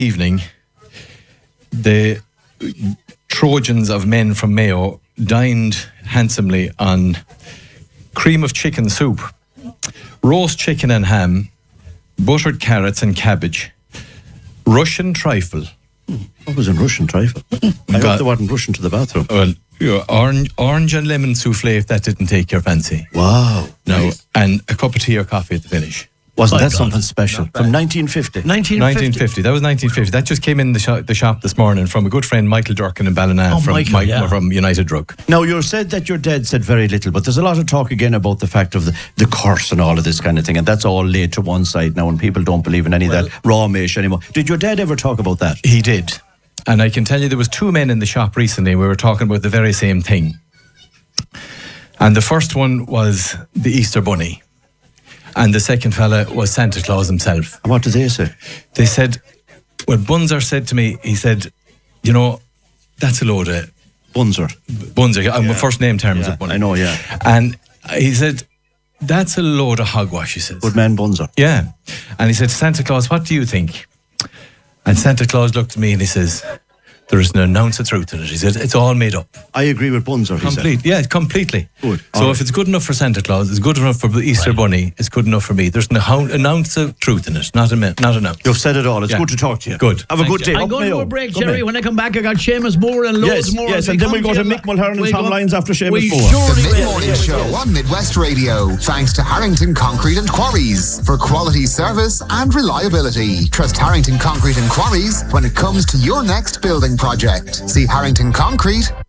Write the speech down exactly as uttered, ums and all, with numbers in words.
evening, the Trojans of men from Mayo dined handsomely on cream of chicken soup, roast chicken and ham, buttered carrots and cabbage, Russian trifle. What was in Russian trifle? I hope they weren't rushing to the bathroom. Well, you know, orange, orange and lemon souffle, if that didn't take your fancy. Wow. No, Nice. and a cup of tea or coffee at the finish. Wasn't My that God. something special? From nineteen fifty. nineteen fifty. nineteen fifty. That was nineteen fifty. That just came in the shop, the shop this morning from a good friend, Michael Durkin in Ballina, Oh, from, Michael, Mike- yeah. from United Drug. Now, you said that your dad said very little, but there's a lot of talk again about the fact of the, the curse and all of this kind of thing, and that's all laid to one side now, and people don't believe in any Well- of that raw mish anymore. Did your dad ever talk about that? He did. And I can tell you there was two men in the shop recently. We were talking about the very same thing. And the first one was the Easter Bunny. And the second fella was Santa Claus himself. And what did they say? They said, well, Bunzer said to me, he said, you know, that's a load of Bunzer. Bunzer. I'm a first name terms Yeah, of Bunny. I know, yeah. And he said, that's a load of hogwash, he says. Good man Bunzer. Yeah. And he said, Santa Claus, what do you think? And Santa Claus looked at me and he says, there isn't an ounce of truth in it. He said, it's all made up. I agree with Bunzer, he said. Complete. Yeah, completely. Good. So All if right. it's good enough for Santa Claus, it's good enough for the Easter Bunny, it's good enough for me. There's an, hou- an ounce of truth in it, not a mi- not an ounce. You've said it all. It's Yeah. good to talk to you. Good. Have a Thank good you. day. I'm Up going to Mayo. a break, Come Jerry. in. When I come back, I got Seamus Moore and loads Yes, more. yes, as we and then come we go to you. Mick Mulhernan and We Tom go- Lyons after Seamus we Moore. surely The will. Mid-Morning Show on Midwest Radio. Thanks to Harrington Concrete and Quarries for quality service and reliability. Trust Harrington Concrete and Quarries when it comes to your next building project. See harrington concrete